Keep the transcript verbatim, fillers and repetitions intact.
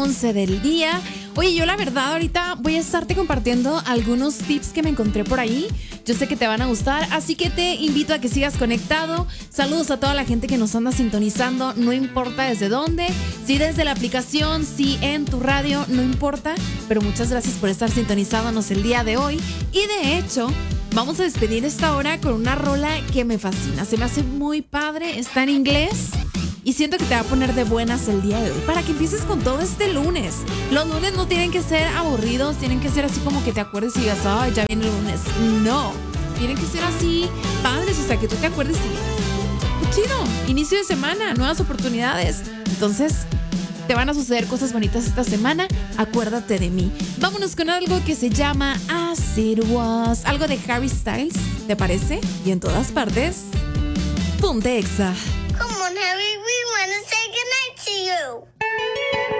once del día. Oye, yo la verdad ahorita voy a estarte compartiendo algunos tips que me encontré por ahí. Yo sé que te van a gustar, así que te invito a que sigas conectado. Saludos a toda la gente que nos anda sintonizando, no importa desde dónde, si desde la aplicación, si en tu radio, no importa. Pero muchas gracias por estar sintonizándonos el día de hoy. Y de hecho, vamos a despedir esta hora con una rola que me fascina. Se me hace muy padre, está en inglés. Y siento que te va a poner de buenas el día de hoy para que empieces con todo este lunes. Los lunes no tienen que ser aburridos, tienen que ser así como que te acuerdes y digas, ay, ya viene el lunes. No, tienen que ser así padres, o sea, que tú te acuerdes y digas, qué chido, inicio de semana, nuevas oportunidades. Entonces, te van a suceder cosas bonitas esta semana, acuérdate de mí. Vámonos con algo que se llama As It Was, algo de Harry Styles, ¿te parece? Y en todas partes, ponte Exa.